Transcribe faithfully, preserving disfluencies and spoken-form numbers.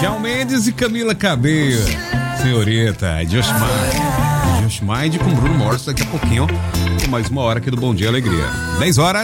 Shawn Mendes e Camila Cabello. Senhorita, Josh Mind. Josh Mind com Bruno Morris daqui a pouquinho. Com mais uma hora aqui do Bom Dia Alegria. dez horas.